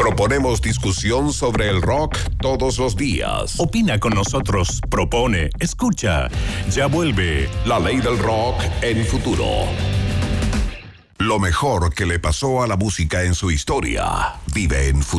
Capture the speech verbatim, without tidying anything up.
Proponemos discusión sobre el rock todos los días. Opina con nosotros, propone, escucha. Ya vuelve La Ley del Rock en Futuro. Lo mejor que le pasó a la música en su historia vive en Futuro.